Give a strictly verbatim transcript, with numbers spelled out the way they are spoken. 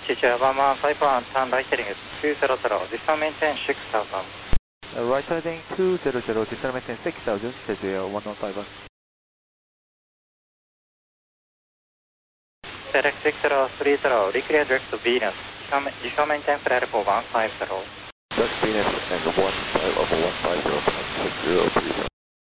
T J one one five one, turn right heading two zero zero, descend maintain six thousand. Uh, right heading two zero zero, descend maintain six thousand, T J one one five one. Select six zero three zero, reclear direct to Venus, descend maintain flight level one five zero. That's Venus and one five over one five zero, six zero three zero.